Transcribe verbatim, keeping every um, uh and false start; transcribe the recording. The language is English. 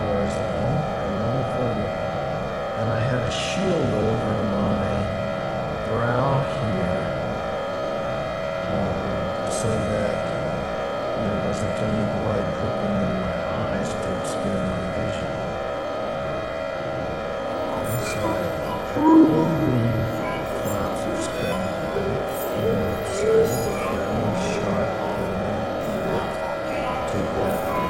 floors long, and one foot, and I had a shield